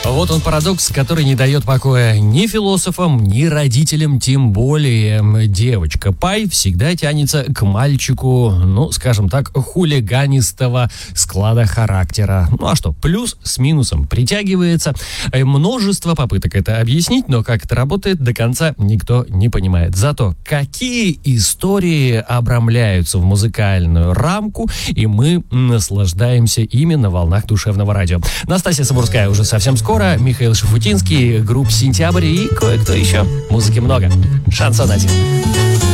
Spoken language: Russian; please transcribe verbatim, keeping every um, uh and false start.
Вот он парадокс, который не дает покоя ни философам, ни родителям, тем более. Девочка Пай всегда тянется к мальчику, ну, скажем так, хулиганистого склада характера. Ну а что, плюс с минусом притягивается. Множество попыток это объяснить, но как это работает, до конца никто не понимает. Зато какие истории обрамляются в музыкальную рамку, и мы наслаждаемся ими на волнах душевного радио. Настасья Самурская уже совсем скоро. Михаил Шафутинский, группа «Сентябрь» и кое-кто еще. Музыки много. Шансон один.